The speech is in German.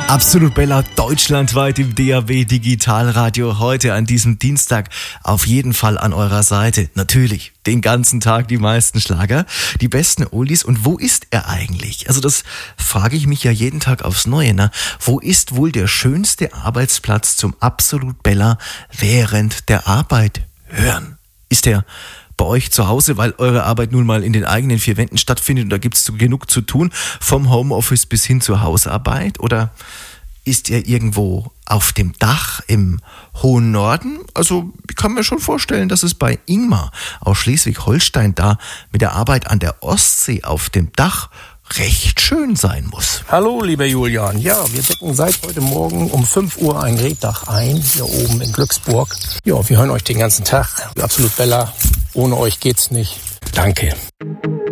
Absolut Bella, deutschlandweit im DAB Digitalradio. Heute an diesem Dienstag auf jeden Fall an eurer Seite. Natürlich, den ganzen Tag die meisten Schlager, die besten Oldies. Und wo ist er eigentlich? Also das frage ich mich ja jeden Tag aufs Neue. Ne? Wo ist wohl der schönste Arbeitsplatz zum Absolut Bella während der Arbeit hören? Ist er bei euch zu Hause, weil eure Arbeit nun mal in den eigenen vier Wänden stattfindet und da gibt's genug zu tun, vom Homeoffice bis hin zur Hausarbeit? Oder ist ihr irgendwo auf dem Dach im hohen Norden? Also ich kann mir schon vorstellen, dass es bei Ingmar aus Schleswig-Holstein da mit der Arbeit an der Ostsee auf dem Dach recht schön sein muss. Hallo, lieber Julian. Ja, wir decken seit heute Morgen um 5 Uhr ein Reetdach ein, hier oben in Glücksburg. Ja, wir hören euch den ganzen Tag. Absolut Bella, ohne euch geht's nicht. Danke.